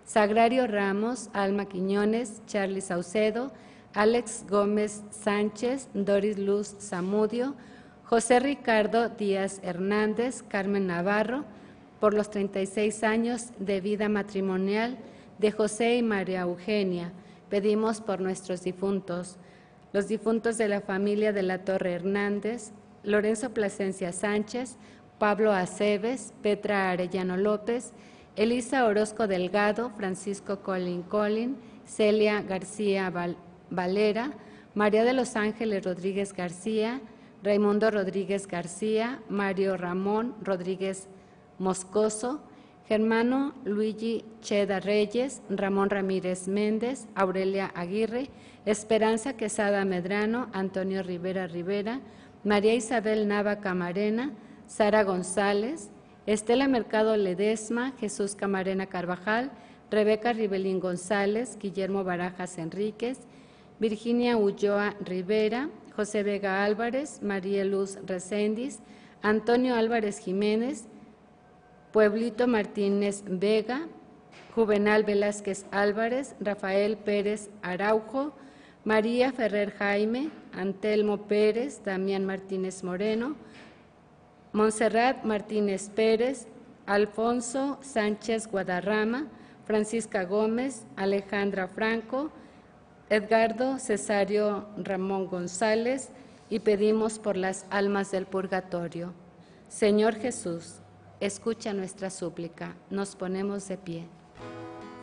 Sagrario Ramos, Alma Quiñones, Charly Saucedo, Alex Gómez Sánchez, Doris Luz Zamudio, José Ricardo Díaz Hernández, Carmen Navarro, por los 36 años de vida matrimonial de José y María Eugenia. Pedimos por nuestros difuntos, los difuntos de la familia de la Torre Hernández, Lorenzo Plasencia Sánchez, Pablo Aceves, Petra Arellano López, Elisa Orozco Delgado, Francisco Colin, Celia García Valera, María de los Ángeles Rodríguez García, Raimundo Rodríguez García, Mario Ramón Rodríguez Moscoso, Germano Luigi Cheda Reyes, Ramón Ramírez Méndez, Aurelia Aguirre, Esperanza Quesada Medrano, Antonio Rivera Rivera, María Isabel Nava Camarena, Sara González, Estela Mercado Ledesma, Jesús Camarena Carvajal, Rebeca Ribelín González, Guillermo Barajas Enríquez, Virginia Ulloa Rivera, José Vega Álvarez, María Luz Recendis, Antonio Álvarez Jiménez, Pueblito Martínez Vega, Juvenal Velázquez Álvarez, Rafael Pérez Araujo, María Ferrer Jaime, Antelmo Pérez, Damián Martínez Moreno, Montserrat Martínez Pérez, Alfonso Sánchez Guadarrama, Francisca Gómez, Alejandra Franco, Edgardo Cesario Ramón González, y pedimos por las almas del purgatorio. Señor Jesús, escucha nuestra súplica. Nos ponemos de pie.